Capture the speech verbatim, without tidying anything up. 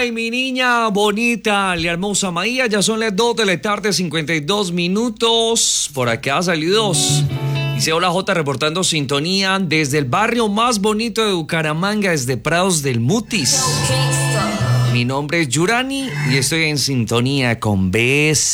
Ay, mi niña bonita, la hermosa Maía, ya son las dos de la tarde, cincuenta y dos minutos. Por acá, saludos. Dice, hola J, reportando sintonía desde el barrio más bonito de Bucaramanga, desde Prados del Mutis. Mi nombre es Yurani y estoy en sintonía con B S.